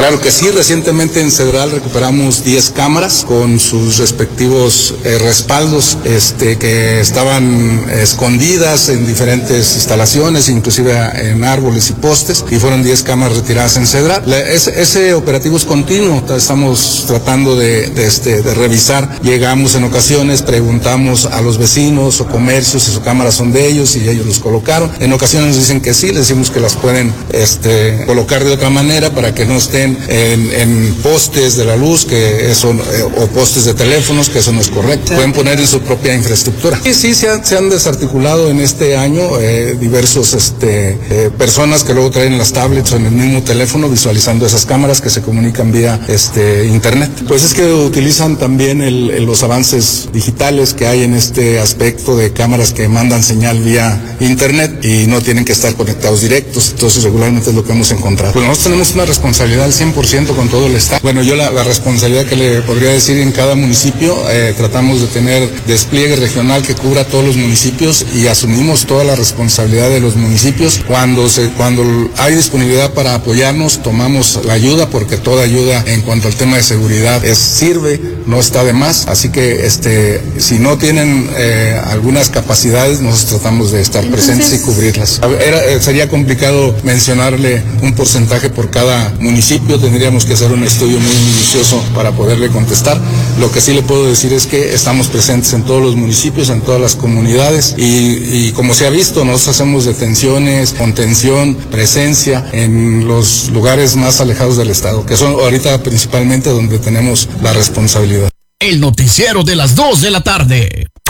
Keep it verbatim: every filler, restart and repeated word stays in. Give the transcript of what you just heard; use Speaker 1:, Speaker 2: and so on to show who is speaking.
Speaker 1: Claro que sí, recientemente en Cedral recuperamos diez cámaras con sus respectivos eh, respaldos este, que estaban escondidas en diferentes instalaciones, inclusive en árboles y postes, y fueron diez cámaras retiradas en Cedral. La, ese, ese operativo es continuo, estamos tratando de, de, este, de revisar. Llegamos en ocasiones, preguntamos a los vecinos o comercios si sus cámaras son de ellos y ellos los colocaron. En ocasiones nos dicen que sí, les decimos que las pueden este, colocar de otra manera para que no estén en, en postes de la luz que eso, eh, o postes de teléfonos, que eso no es correcto. Pueden poner en su propia infraestructura. Sí, sí, se, ha, se han desarticulado en este año eh, diversos este, eh, personas que luego traen las tablets o en el mismo teléfono visualizando esas cámaras que se comunican vía este, internet. Pues es que utilizan también el, el, los avances digitales que hay en este aspecto de cámaras que mandan señal vía internet y no tienen que estar conectados directos, entonces regularmente es lo que hemos encontrado. Pues nosotros tenemos una responsabilidad al cien por ciento con todo el Estado. Bueno, yo la, la responsabilidad que le podría decir en cada municipio, eh, tratamos de tener despliegue regional que cubra todos los municipios y asumimos toda la responsabilidad de los municipios. Cuando se, cuando hay disponibilidad para apoyarnos, tomamos la ayuda, porque toda ayuda en cuanto al tema de seguridad es, sirve, no está de más, así que este, si no tienen eh, algunas capacidades, nosotros tratamos de estar presentes y cubrirlas. Era, eh, sería complicado mencionarle un porcentaje por cada municipio, tendríamos que hacer un estudio muy minucioso para poderle contestar. Lo que sí le puedo decir es que estamos presentes en todos los municipios, en todas las comunidades y, y como se ha visto, nosotros hacemos detenciones, contención, presencia en los lugares más alejados del Estado, que son ahorita principalmente donde tenemos la responsabilidad.
Speaker 2: El noticiero de las dos de la tarde.